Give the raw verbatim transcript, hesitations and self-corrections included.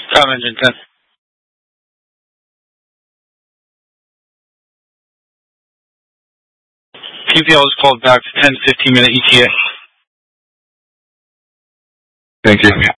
Com engine ten. P P L is called back to ten fifteen minute E T A. Thank you.